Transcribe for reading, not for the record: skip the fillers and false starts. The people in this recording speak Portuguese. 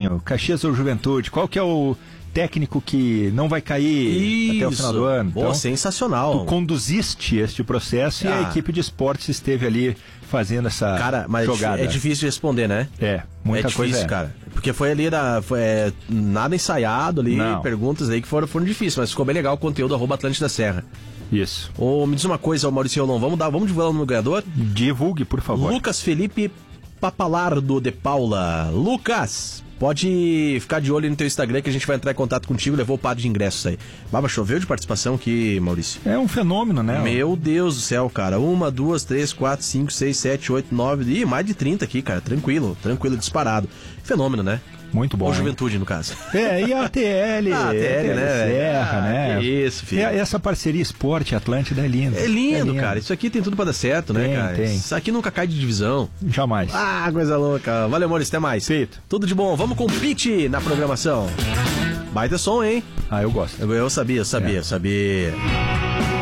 Grêmio, Caxias ou Juventude? Qual que é o técnico que não vai cair até o final do ano? Boa, então, sensacional. Tu conduziste este processo e a equipe de esportes esteve ali fazendo essa jogada. É difícil de responder, né? Muita coisa. Difícil, cara. Porque foi ali, nada ensaiado ali, perguntas aí que foram difíceis, mas ficou bem legal o conteúdo, @Atlântida Serra. Isso. Me diz uma coisa, Maurício Rolon, vamos divulgar o nome do ganhador? Divulgue, por favor. Lucas Felipe Papalardo de Paula. Lucas, pode ficar de olho no teu Instagram que a gente vai entrar em contato contigo, levou o par de ingressos aí. Baba, choveu de participação aqui, Maurício. É um fenômeno, né? Meu Deus do céu, cara. 1, 2, 3, 4, 5, 6, 7, 8, 9... Ih, mais de 30 aqui, cara. Tranquilo, disparado. Fenômeno, né? Muito bom. Ou Juventude, no caso. E a ATL. A ATL, né? Serra, né? Isso, filho. Essa parceria Esporte Atlântida é linda. É lindo, cara. Isso aqui tem tudo pra dar certo, né, cara? Tem. Isso aqui nunca cai de divisão. Jamais. Coisa louca. Valeu, Maurício. Até mais. Feito. Tudo de bom. Vamos com o Pitch na programação. Baita som, hein? Eu gosto. Eu sabia.